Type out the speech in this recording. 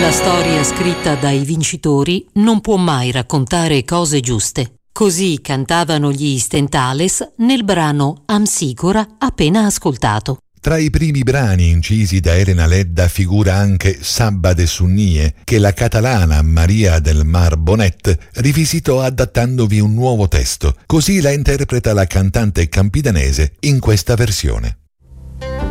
La storia scritta dai vincitori non può mai raccontare cose giuste. Così cantavano gli Stentales nel brano Amsicora appena ascoltato. Tra i primi brani incisi da Elena Ledda figura anche Sabba de Sunnie, che la catalana Maria del Mar Bonet rivisitò adattandovi un nuovo testo. Così la interpreta la cantante campidanese in questa versione.